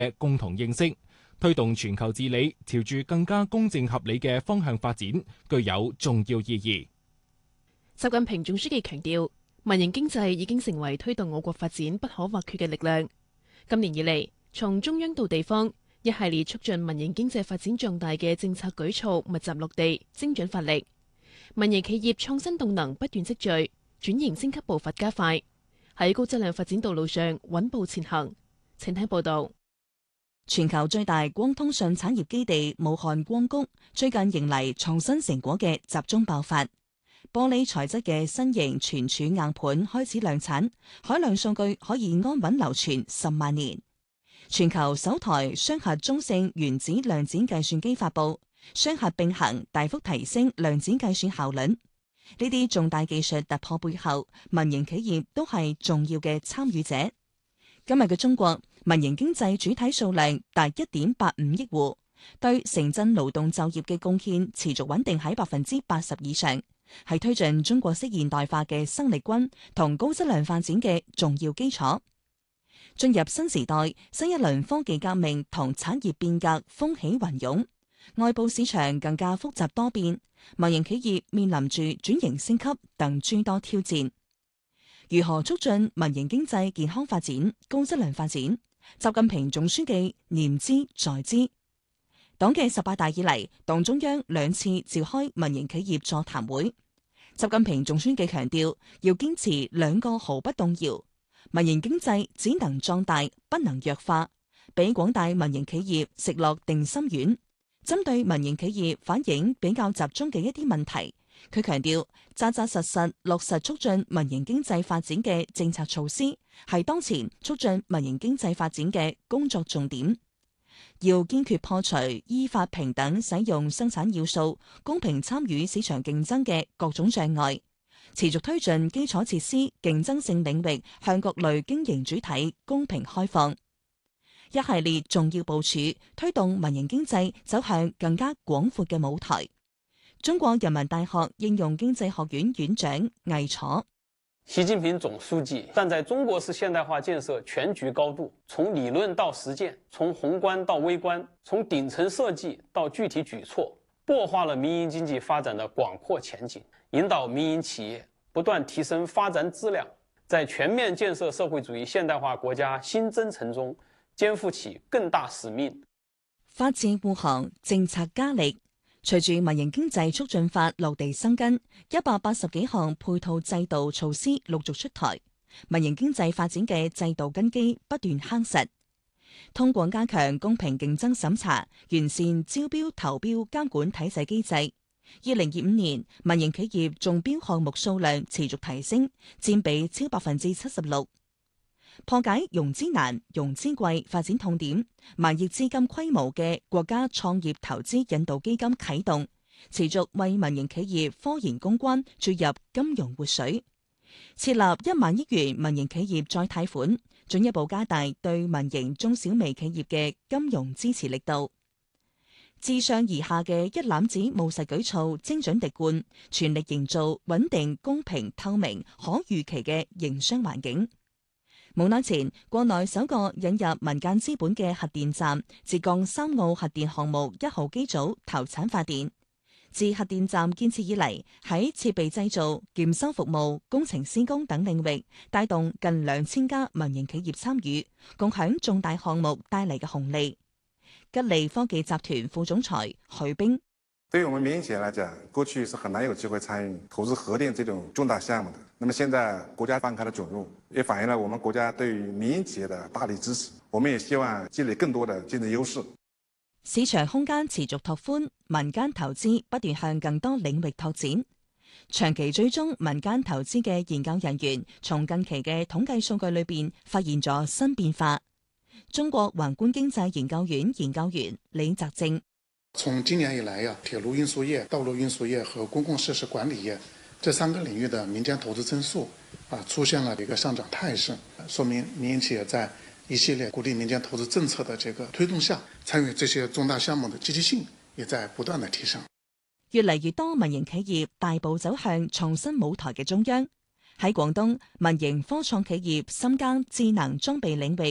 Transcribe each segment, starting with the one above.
嘅共同認識，推動全球治理朝住更加公正合理嘅方向發展，具有重要意義。 習近平總書記強調，民營經濟已經成為推動我國發展不可或缺嘅力量。今年以嚟，從中央到地方，一系列促進民營經濟發展壯大嘅政策舉措密集落地，精準發力，民營企業創新動能不斷積聚，轉型升級步伐加快，喺高質量發展道路上穩步前行。請聽報道。 全球最大光通訊產業基地武漢光谷最近迎嚟創新成果嘅集中爆發，玻璃材質嘅新型存儲硬盤開始量產，海量數據可以安穩流傳10萬年。全球首台雙核中性原子量子計算機發布，雙核並行大幅提升量子計算效率。呢啲重大技術突破背後，民營企業都係重要嘅參與者。今日嘅中國民營經濟主體數量達1.85億戶，對城鎮勞動就業嘅貢獻持續穩定喺80%以上，係推進中國式現代化嘅生力軍同高質量發展嘅重要基礎。進入新時代，新一輪科技革命同產業變革風起雲湧，外部市場更加複雜多變，民營企業面臨住轉型升級等諸多挑戰。如何促進民營經濟健康發展、高質量發展？習近平總書記念茲在茲。黨嘅18大以嚟，黨中央2次召開民營企業座談會。習近平總書記強調，要堅持2個毫不動搖，民營經濟只能壯大，不能弱化，俾廣大民營企業食落定心丸。針對民營企業反映比較集中嘅一啲問題，佢強調，扎扎實實落實促進民營經濟發展嘅政策措施，係當前促進民營經濟發展嘅工作重點。要堅決破除依法平等使用生產要素、公平參與市場競爭嘅各種障礙，持續推進基礎設施競爭性領域向各類經營主體公平開放。一系列重要部署，推動民營經濟走向更加廣闊嘅舞台。中國人民大學應用經濟學院院長魏楚： 習近平總書記站在中國式現代化建設全局高度，從理論到實踐，從宏觀到微觀，從頂層設計到具體舉措，擘畫了民營經濟發展的廣闊前景，引導民營企業不斷提升發展質量，在全面建設社會主義現代化國家新征程中肩負起更大使命。 法治護航，政策加力。隨住民營經濟促進法落地生根，180幾項配套制度措施陸續出台，民營經濟發展嘅制度根基不斷夯實。通過加強公平競爭審查，完善招標投標監管體制機制，2025年民營企業中標項目數量持續提升，佔比超76%。破解融資難、融資貴發展痛點，萬億資金規模嘅國家創業投資引導基金啟動，持續為民營企業科研攻關注入金融活水，設立1萬億元民營企業再貸款，進一步加大對民營中小微企業嘅金融支持力度。自上而下嘅一攬子務實舉措，精準滴灌，全力營造穩定、公平、透明、可預期嘅營商環境。冇耐前，國內首個引入民間資本嘅核電站浙江三澳核電項目1號機組投產發電。自核電站建設以嚟，喺設備製造、檢修服務、工程施工等領域，帶動近2000家民營企業參與，共享重大項目帶嚟嘅紅利。吉利科技集團副總裁許兵： 對於我們民營企業來講，過去是很難有機會參與投資核電這種重大項目的。那麼現在國家放開了准入，也反映了我們國家對於民營企業的大力支持。我們也希望積累更多的競爭優勢。 市場空間持續拓寬，民間投資不斷向更多領域拓展。長期追蹤民間投資嘅研究人員，從近期嘅統計數據裏邊發現咗新變化。中國宏觀經濟研究院研究員李澤正： 從今年以來呀，鐵路運輸業、道路運輸業和公共設施管理業這3個領域的民間投資增速出現了一個上漲態勢，說明民營企業在一系列鼓勵民間投資政策的這個推動下，參與這些重大項目的積極性也在不斷的提升。 越嚟越多民營企業大步走向創新舞台嘅中央，喺廣東民營科創企業深耕智能裝備領域，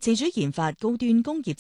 自主研發高端工業